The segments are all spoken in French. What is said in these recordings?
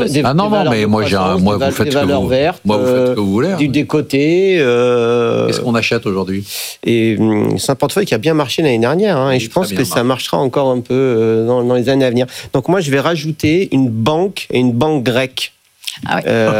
mais moi, vous faites des valeurs vertes. Moi, vous faites ce que vous voulez. Du décoté. Qu'est-ce qu'on achète aujourd'hui ? Et c'est un portefeuille qui a bien marché l'année dernière, et je pense que ça marchera encore un peu dans les années à venir. Donc moi, je vais rajouter une banque et une banque grecque. Ah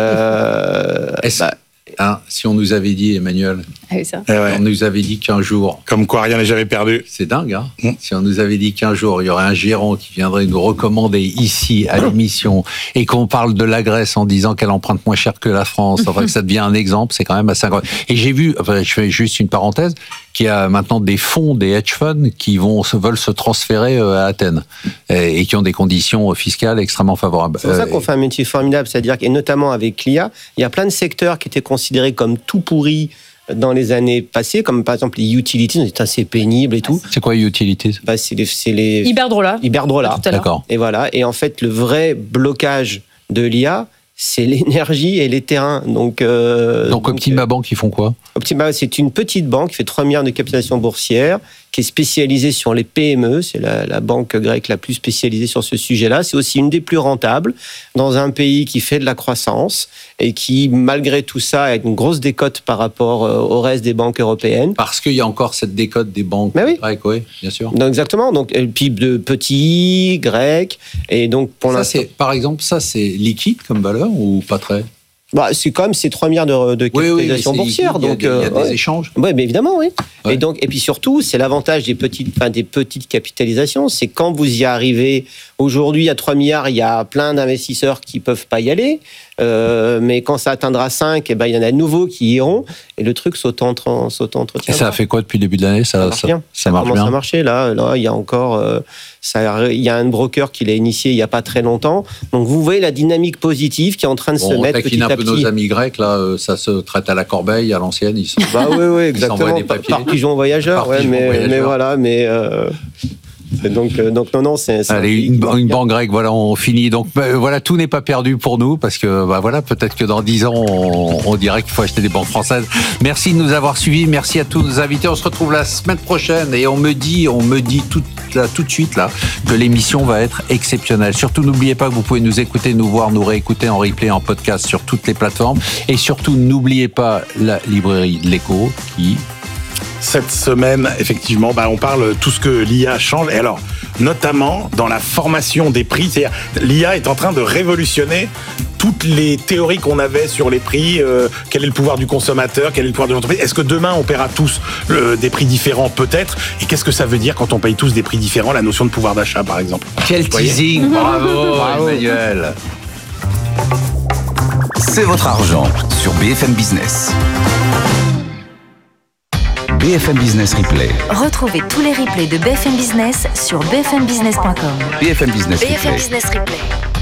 oui. Si on nous avait dit, Emmanuel, on nous avait dit qu'un jour... Comme quoi, rien n'est jamais perdu. C'est dingue, hein. Si on nous avait dit qu'un jour, il y aurait un gérant qui viendrait nous recommander ici, à l'émission, et qu'on parle de la Grèce en disant qu'elle emprunte moins cher que la France, enfin que ça devient un exemple, c'est quand même assez incroyable. Et j'ai vu, je fais juste une parenthèse, qu'il y a maintenant des fonds, des hedge funds qui veulent se transférer à Athènes et qui ont des conditions fiscales extrêmement favorables. C'est pour ça qu'on fait un métier formidable, c'est-à-dire et notamment avec l'IA, il y a plein de secteurs qui étaient considérés comme tout pourris dans les années passées, comme par exemple les utilities, c'est assez pénible et tout. C'est quoi les utilities ? C'est les Iberdrola. D'accord. Et voilà. Et en fait, le vrai blocage de l'IA, c'est l'énergie et les terrains. Donc Optima Bank, ils font quoi ? Optima, c'est une petite banque qui fait 3 milliards de capitalisation boursière, qui est spécialisée sur les PME. C'est la banque grecque la plus spécialisée sur ce sujet-là. C'est aussi une des plus rentables dans un pays qui fait de la croissance et qui, malgré tout ça, a une grosse décote par rapport au reste des banques européennes. Parce qu'il y a encore cette décote des banques grecques, oui, bien sûr. Donc, exactement. Donc, le PIB de petits, grecs. Et donc, pour l'instant... Par exemple, ça, c'est liquide comme valeur ou pas très ? C'est quand même ces 3 milliards de capitalisation boursière. Il y a des échanges. Oui, mais évidemment, oui. Ouais. Et puis surtout, c'est l'avantage des petites capitalisations, c'est quand vous y arrivez. Aujourd'hui, à 3 milliards, il y a plein d'investisseurs qui peuvent pas y aller. Mais quand ça atteindra 5, il y en a de nouveaux qui iront. Et le truc s'auto-entretient. Et ça a fait quoi depuis le début de l'année ? Ça marche bien. Ça commence à marcher. Là, il y a encore... il y a un broker qui l'a initié il n'y a pas très longtemps. Donc, vous voyez la dynamique positive qui est en train de se mettre petit à petit. Un peu nos amis grecs, là, ça se traite à la corbeille, à l'ancienne. Ils oui, exactement. Par pigeon voyageur. Mais voilà, Donc non, c'est allez, une banque grecque, voilà, on finit. Donc voilà, tout n'est pas perdu pour nous parce que voilà, peut-être que dans 10 ans on dirait qu'il faut acheter des banques françaises. Merci de nous avoir suivis, merci à tous nos invités. On se retrouve la semaine prochaine et on me dit tout de suite là que l'émission va être exceptionnelle. Surtout n'oubliez pas que vous pouvez nous écouter, nous voir, nous réécouter en replay, en podcast sur toutes les plateformes et surtout n'oubliez pas la librairie de l'Écho qui... Cette semaine, effectivement, on parle tout ce que l'IA change. Et alors, notamment dans la formation des prix, c'est-à-dire l'IA est en train de révolutionner toutes les théories qu'on avait sur les prix. Quel est le pouvoir du consommateur ? Quel est le pouvoir de l'entreprise ? Est-ce que demain, on paiera tous des prix différents ? Peut-être. Et qu'est-ce que ça veut dire quand on paye tous des prix différents ? La notion de pouvoir d'achat, par exemple. Quel teasing ! Bravo, Emmanuel. C'est votre argent sur BFM Business. BFM Business Replay. Retrouvez tous les replays de BFM Business sur bfmbusiness.com. BFM Business Replay. BFM Business Replay.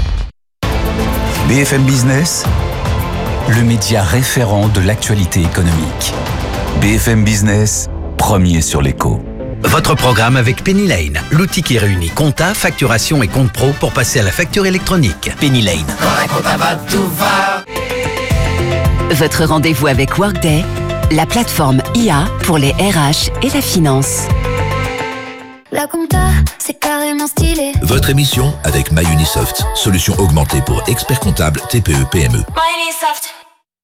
BFM Business, le média référent de l'actualité économique. BFM Business, premier sur l'écho. Votre programme avec Penny Lane, l'outil qui réunit compta, facturation et compte pro pour passer à la facture électronique. Penny Lane. Votre rendez-vous avec Workday, la plateforme IA pour les RH et la finance. La compta, c'est carrément stylé. Votre émission avec MyUnisoft, solution augmentée pour experts comptables TPE PME. MyUnisoft.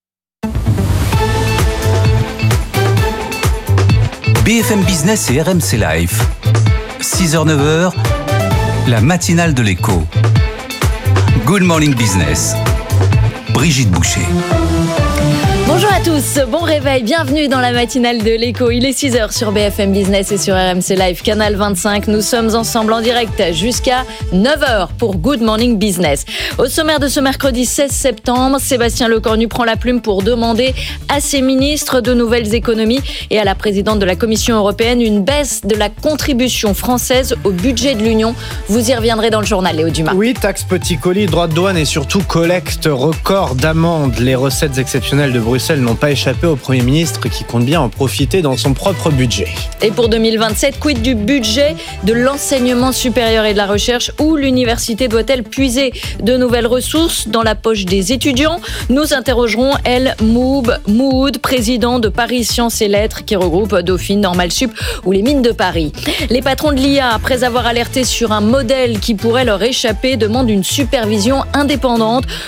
BFM Business et RMC Live. 6h-9h, la matinale de l'écho. Good Morning Business. Brigitte Boucher. Bonjour à tous, bon réveil, bienvenue dans la matinale de l'Écho. Il est 6h sur BFM Business et sur RMC Live, canal 25. Nous sommes ensemble en direct jusqu'à 9h pour Good Morning Business. Au sommaire de ce mercredi 16 septembre, Sébastien Lecornu prend la plume pour demander à ses ministres de nouvelles économies et à la présidente de la Commission européenne une baisse de la contribution française au budget de l'Union. Vous y reviendrez dans le journal, Léo Dumas. Oui, taxe petit colis, droits de douane et surtout collecte record d'amendes. Les recettes exceptionnelles de Bruxelles n'ont pas échappé au Premier ministre qui compte bien en profiter dans son propre budget. Et pour 2027, quid du budget de l'enseignement supérieur et de la recherche, où l'université doit-elle puiser de nouvelles ressources dans la poche des étudiants ? Nous interrogerons El Moud, président de Paris Sciences et Lettres, qui regroupe Dauphine, Normal Sup ou les mines de Paris. Les patrons de l'IA, après avoir alerté sur un modèle qui pourrait leur échapper, demandent une supervision indépendante.